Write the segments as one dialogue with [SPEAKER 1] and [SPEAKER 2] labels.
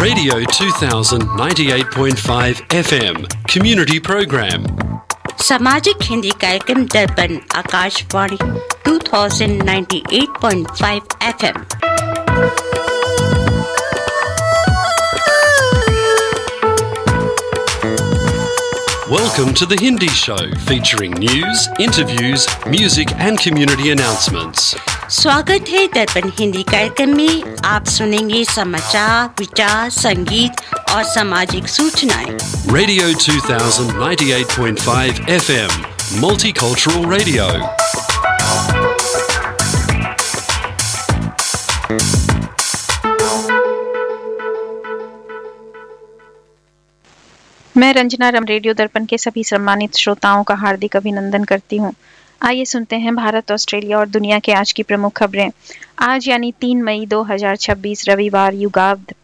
[SPEAKER 1] Radio 2000 98.5 FM Community Program.
[SPEAKER 2] सामाजिक हिंदी कार्यक्रम दर्पण Akashvani 2098.5 FM।
[SPEAKER 1] Welcome to the Hindi Show, featuring news, interviews, music and community announcements.
[SPEAKER 2] स्वागत है दर्पण हिंदी कार्यक्रम में। आप सुनेंगे समाचार, विचार, संगीत और सामाजिक सूचनाएं।
[SPEAKER 1] Radio 2000 98.5 FM Multicultural Radio.
[SPEAKER 3] मैं रंजना रम रेडियो दर्पण के सभी सम्मानित श्रोताओं का हार्दिक अभिनंदन करती हूँ। आइए सुनते हैं भारत, ऑस्ट्रेलिया और दुनिया के आज की प्रमुख खबरें। आज यानी 3 मई 2026 रविवार, युगाब्द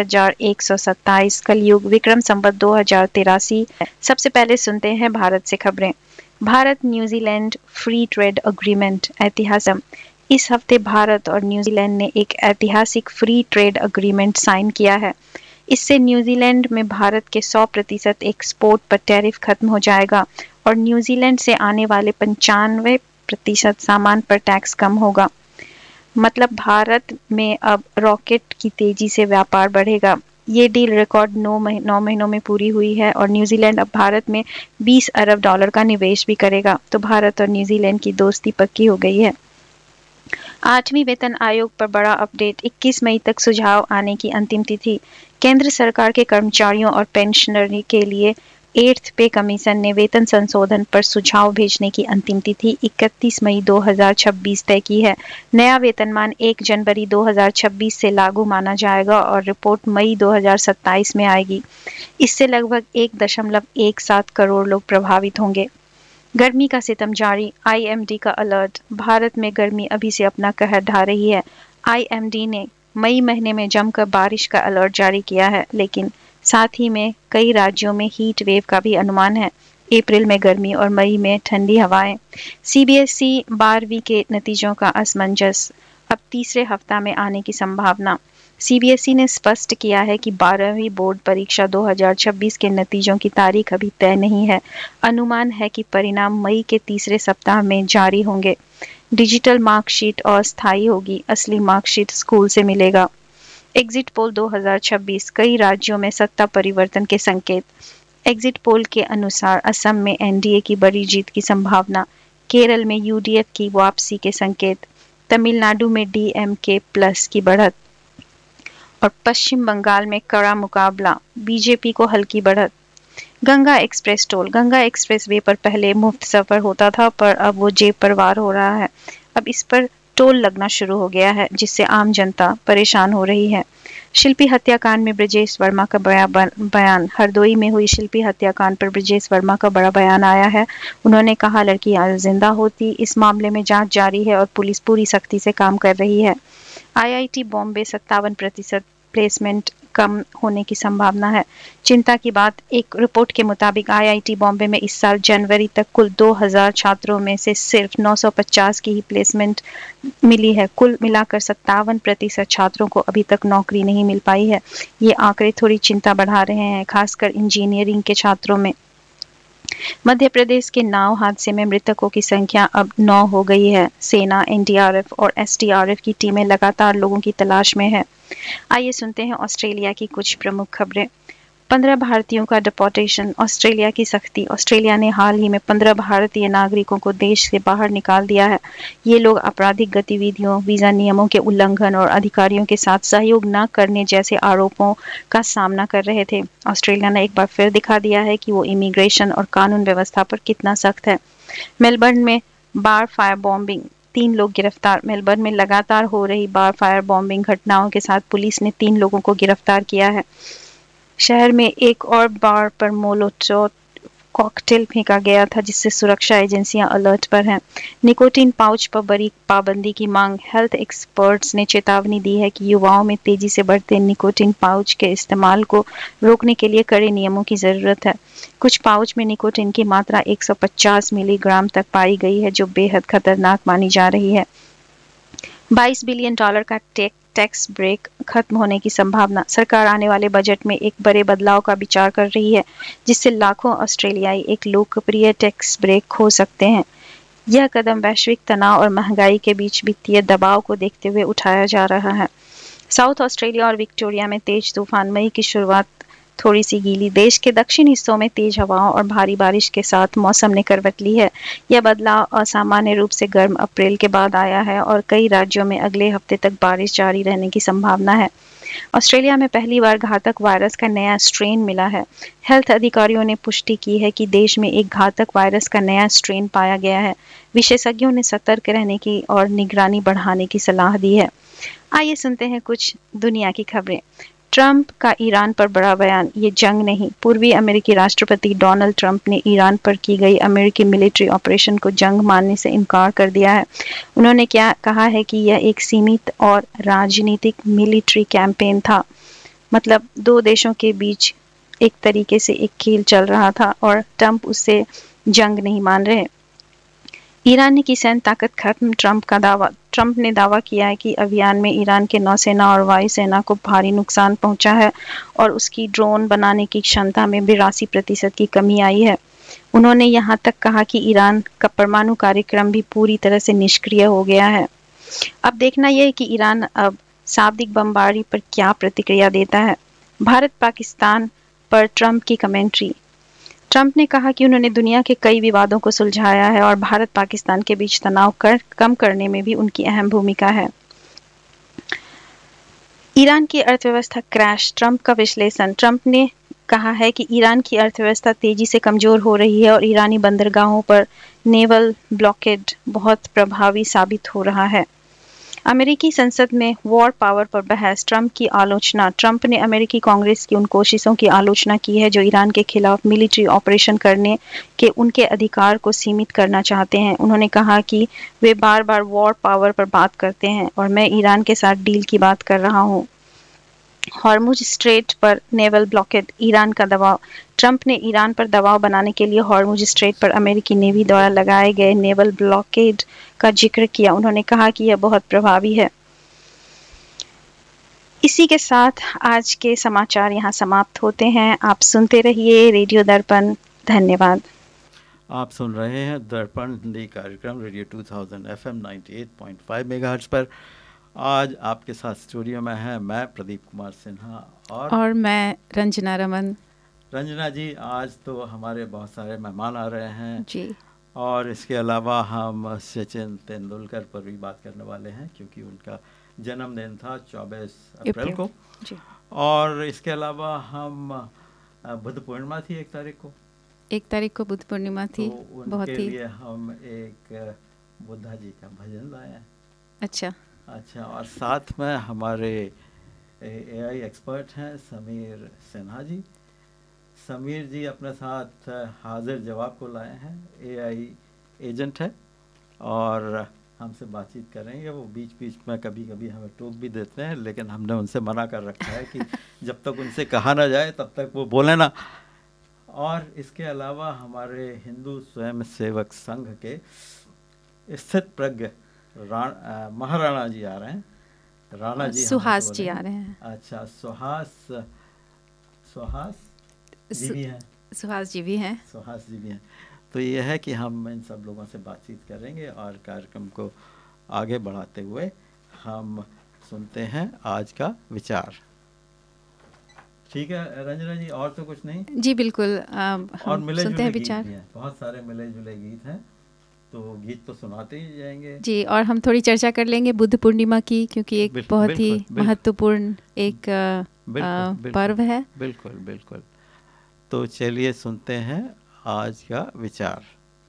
[SPEAKER 3] 5127, कलयुग विक्रम संवत 2083। सबसे पहले सुनते हैं भारत से खबरें। Bharat New Zealand free trade agreement ऐतिहासिक। इस हफ्ते भारत और न्यूजीलैंड ने एक ऐतिहासिक फ्री ट्रेड अग्रीमेंट साइन किया है। इससे न्यूजीलैंड में भारत के 100% एक्सपोर्ट पर टैरिफ खत्म हो जाएगा और न्यूजीलैंड से आने वाले 95% सामान पर टैक्स कम होगा। मतलब भारत में अब रॉकेट की तेजी से व्यापार बढ़ेगा। ये डील रिकॉर्ड 9 महीनों में पूरी हुई है और न्यूजीलैंड अब भारत में $20 अरब का निवेश भी करेगा। तो भारत और न्यूजीलैंड की दोस्ती पक्की हो गई है। 8वीं वेतन आयोग पर बड़ा अपडेट। 21 मई तक सुझाव आने की अंतिम तिथि। केंद्र सरकार के कर्मचारियों और पेंशनरी के लिए 8th पे कमीशन ने वेतन संशोधन पर सुझाव भेजने की अंतिम तिथि 31 मई 2026 तय की है। नया वेतनमान 1 जनवरी 2026 से लागू माना जाएगा और रिपोर्ट मई 2027 में आएगी। इससे लगभग 1.17 करोड़ लोग प्रभावित होंगे। गर्मी का सितम जारी। IMD का अलर्ट। भारत में गर्मी अभी से अपना कहर ढा रही है। IMD ने मई महीने में जमकर बारिश का अलर्ट जारी किया है, लेकिन साथ ही में कई राज्यों में हीट वेव का भी अनुमान है। अप्रैल में गर्मी और मई में ठंडी हवाएं। CBSE 12वीं के नतीजों का असमंजस। अब तीसरे हफ्ता में आने की संभावना। CBSE ने स्पष्ट किया है कि 12वीं बोर्ड परीक्षा 2026 के नतीजों की तारीख अभी तय नहीं है। अनुमान है कि परिणाम मई के तीसरे सप्ताह में जारी होंगे। डिजिटल मार्कशीट अस्थायी होगी, असली मार्कशीट स्कूल से मिलेगा। Exit poll 2026। कई राज्यों में सत्ता परिवर्तन के संकेत। एग्जिट पोल के अनुसार असम में NDA की बड़ी जीत की संभावना। केरल में UDF की वापसी के संकेत। तमिलनाडु में DMK प्लस की बढ़त और पश्चिम बंगाल में कड़ा मुकाबला। बीजेपी को हल्की बढ़त। Ganga express toll. Ganga express way पर पहले मुफ्त सफर होता था, पर अब वो जेब पर वार हो रहा है। अब इस पर टोल लगना शुरू हो गया है, जिससे आम जनता परेशान हो रही है। शिल्पी हत्याकांड में ब्रजेश वर्मा का बयान। हरदोई में हुई शिल्पी हत्याकांड पर ब्रजेश वर्मा का बड़ा बयान आया है। उन्होंने कहा, लड़की आज जिंदा होती। इस मामले में जांच जारी है और पुलिस पूरी सख्ती से काम कर रही है। IIT बॉम्बे 57% प्लेसमेंट कम होने की संभावना है। चिंता की बात। एक रिपोर्ट के मुताबिक IIT बॉम्बे में इस साल जनवरी तक कुल 2000 छात्रों में से सिर्फ 950 की ही प्लेसमेंट मिली है। कुल मिलाकर 57% छात्रों को अभी तक नौकरी नहीं मिल पाई है। ये आंकड़े थोड़ी चिंता बढ़ा रहे हैं, खासकर इंजीनियरिंग के छात्रों में। मध्य प्रदेश के नाव हादसे में मृतकों की संख्या अब 9 हो गई है। सेना, NDRF और SDRF की टीमें लगातार लोगों की तलाश में है। आइए सुनते हैं ऑस्ट्रेलिया की कुछ प्रमुख खबरें। 15 भारतीयों का डिपोर्टेशन। ऑस्ट्रेलिया की सख्ती। ऑस्ट्रेलिया ने हाल ही में 15 भारतीय नागरिकों को देश से बाहर निकाल दिया है। ये लोग आपराधिक गतिविधियों, वीजा नियमों के उल्लंघन और अधिकारियों के साथ सहयोग न करने जैसे आरोपों का सामना कर रहे थे। ऑस्ट्रेलिया ने एक बार फिर दिखा दिया है कि वो इमिग्रेशन और कानून व्यवस्था पर कितना सख्त है। मेलबर्न में बार फायर बॉम्बिंग। 3 लोग गिरफ्तार। मेलबर्न में लगातार हो रही बार फायर बॉम्बिंग घटनाओं के साथ पुलिस ने 3 लोगों को गिरफ्तार किया है। शहर में एक और बार पर मोलोटोव कॉकटेल फेंका गया था, जिससे सुरक्षा एजेंसियां अलर्ट पर हैं। निकोटीन पाउच पर बड़ी पाबंदी की मांग। हेल्थ एक्सपर्ट्स ने चेतावनी दी है कि युवाओं में तेजी से बढ़ते निकोटीन पाउच के इस्तेमाल को रोकने के लिए कड़े नियमों की जरूरत है। कुछ पाउच में निकोटीन की मात्रा 150 मिलीग्राम तक पाई गई है, जो बेहद खतरनाक मानी जा रही है। $22 बिलियन का टैक्स ब्रेक खत्म होने की संभावना। सरकार आने वाले बजट में एक बड़े बदलाव का विचार कर रही है, जिससे लाखों ऑस्ट्रेलियाई एक लोकप्रिय टैक्स ब्रेक खो सकते हैं। यह कदम वैश्विक तनाव और महंगाई के बीच वित्तीय दबाव को देखते हुए उठाया जा रहा है। साउथ ऑस्ट्रेलिया और विक्टोरिया में तेज तूफान। मई की शुरुआत थोड़ी सी गीली। देश के दक्षिण हिस्सों में तेज हवाओं और भारी बारिश के साथ मौसम ने करवट ली है। यह बदलाव असामान्य रूप से गर्म अप्रैल के बाद आया है और कई राज्यों में अगले हफ्ते तक बारिश जारी रहने की संभावना है। ऑस्ट्रेलिया में पहली बार घातक वायरस का नया स्ट्रेन मिला है। हेल्थ अधिकारियों ने पुष्टि की है कि देश में एक घातक वायरस का नया स्ट्रेन पाया गया है। विशेषज्ञों ने सतर्क रहने की और निगरानी बढ़ाने की सलाह दी है। आइए सुनते हैं कुछ दुनिया की खबरें। ट्रंप का ईरान पर बड़ा बयान। ये जंग नहीं। पूर्वी अमेरिकी राष्ट्रपति डोनाल्ड ट्रंप ने ईरान पर की गई अमेरिकी मिलिट्री ऑपरेशन को जंग मानने से इनकार कर दिया है। उन्होंने क्या कहा है कि यह एक सीमित और राजनीतिक मिलिट्री कैंपेन था। मतलब दो देशों के बीच एक तरीके से एक खेल चल रहा था और ट्रंप उससे जंग नहीं मान रहे। ईरान ने की सैन्य ताकत खत्म। ट्रंप ने दावा किया है कि अभियान में ईरान के नौसेना और वायुसेना को भारी नुकसान पहुंचा है और उसकी ड्रोन बनाने की क्षमता में 82% की कमी आई है। उन्होंने यहां तक कहा कि ईरान का परमाणु कार्यक्रम भी पूरी तरह से निष्क्रिय हो गया है। अब देखना यह है कि ईरान अब शाब्दिक बमबारी पर क्या प्रतिक्रिया देता है। भारत पाकिस्तान पर ट्रंप की कमेंट्री। ट्रंप ने कहा कि उन्होंने दुनिया के कई विवादों को सुलझाया है और भारत पाकिस्तान के बीच तनाव कम करने में भी उनकी अहम भूमिका है। ईरान की अर्थव्यवस्था क्रैश। ट्रंप का विश्लेषण। ट्रंप ने कहा है कि ईरान की अर्थव्यवस्था तेजी से कमजोर हो रही है और ईरानी बंदरगाहों पर नेवल ब्लॉकेड बहुत प्रभावी साबित हो रहा है। अमेरिकी संसद में वॉर पावर पर बहस। ट्रंप की आलोचना। ट्रंप ने अमेरिकी कांग्रेस की उन कोशिशों की आलोचना की है जो ईरान के खिलाफ मिलिट्री ऑपरेशन करने के उनके अधिकार को सीमित करना चाहते हैं। उन्होंने कहा कि वे बार बार वॉर पावर पर बात करते हैं और मैं ईरान के साथ डील की बात कर रहा हूं। हॉर्मुज स्ट्रेट पर नेवल ब्लॉकेड। ईरान का दबाव। ट्रंप ने ईरान पर दबाव बनाने के लिए हॉर्मुज स्ट्रेट पर अमेरिकी नेवी द्वारा लगाए गए नेवल ब्लॉकेड का जिक्र किया। उन्होंने कहा कि यह बहुत प्रभावी है। इसी के साथ आज के समाचार यहाँ समाप्त होते हैं। आप सुनते रहिए रेडियो दर्पण। धन्यवाद।
[SPEAKER 4] आप सुन रहे हैं दर्पण हिंदी कार्यक्रम रेडियो 2000 FM 98.5 मेगाहर्ट्ज पर। आज आपके साथ स्टूडियो में है मैं प्रदीप कुमार सिन्हा और
[SPEAKER 5] मैं रंजना रमन।
[SPEAKER 4] रंजना जी, आज तो हमारे बहुत सारे मेहमान आ रहे हैं
[SPEAKER 5] जी,
[SPEAKER 4] और इसके अलावा हम सचिन तेंदुलकर पर भी बात करने वाले हैं क्योंकि उनका जन्मदिन था 24 अप्रैल को
[SPEAKER 5] जी।
[SPEAKER 4] और इसके अलावा हम बुद्ध पूर्णिमा थी
[SPEAKER 5] 1 तारीख को बुद्ध पूर्णिमा थी।
[SPEAKER 4] तो
[SPEAKER 5] बहुत
[SPEAKER 4] उनके
[SPEAKER 5] ही
[SPEAKER 4] लिए हम एक बुद्धा जी का भजन लाए हैं।
[SPEAKER 5] अच्छा,
[SPEAKER 4] और साथ में हमारे AI एक्सपर्ट हैं समीर सिन्हा जी। समीर जी अपने साथ हाजिर जवाब को लाए हैं। AI एजेंट है और हमसे बातचीत करेंगे। वो बीच बीच में कभी कभी हमें टोक भी देते हैं, लेकिन हमने उनसे मना कर रखा है कि जब तक उनसे कहा ना जाए तब तक वो बोले ना। और इसके अलावा हमारे हिंदू स्वयं सेवक संघ के स्थित प्रज्ञ महाराणा जी आ रहे हैं। राणा जी,
[SPEAKER 5] सुहास जी आ रहे हैं।
[SPEAKER 4] अच्छा, सुहास जी भी हैं।
[SPEAKER 5] सुहास जी भी हैं।
[SPEAKER 4] सुहास जी भी हैं। तो ये है कि हम इन सब लोगों से बातचीत करेंगे और कार्यक्रम को आगे बढ़ाते हुए हम सुनते हैं आज का विचार। ठीक है रंजना जी, और तो कुछ नहीं?
[SPEAKER 5] जी बिल्कुल।
[SPEAKER 4] और मिले
[SPEAKER 5] सुनते हैं विचार।
[SPEAKER 4] बहुत सारे मिले जुले गीत हैं, तो गीत तो सुनाते ही जाएंगे
[SPEAKER 5] जी। और हम थोड़ी चर्चा कर लेंगे बुद्ध पूर्णिमा की, क्योंकि एक बहुत ही महत्वपूर्ण एक पर्व है।
[SPEAKER 4] बिल्कुल। तो चलिए सुनते हैं आज का विचार।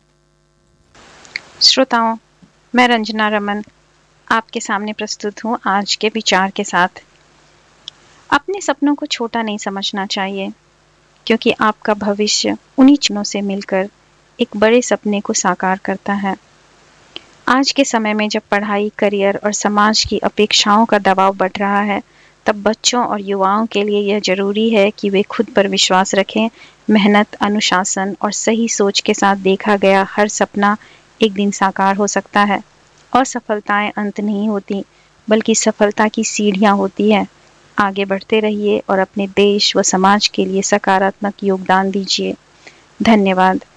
[SPEAKER 3] श्रोताओं, मैं रंजना रमन आपके सामने प्रस्तुत हूँ आज के विचार के साथ। अपने सपनों को छोटा नहीं समझना चाहिए, क्योंकि आपका भविष्य उन्हीं क्षणों से मिलकर एक बड़े सपने को साकार करता है। आज के समय में जब पढ़ाई, करियर और समाज की अपेक्षाओं का दबाव बढ़ रहा है, तब बच्चों और युवाओं के लिए यह जरूरी है कि वे खुद पर विश्वास रखें। मेहनत, अनुशासन और सही सोच के साथ देखा गया हर सपना एक दिन साकार हो सकता है। असफलताएं अंत नहीं होती, बल्कि सफलता की सीढ़ियां होती है। आगे बढ़ते रहिए और अपने देश व समाज के लिए सकारात्मक योगदान दीजिए। धन्यवाद।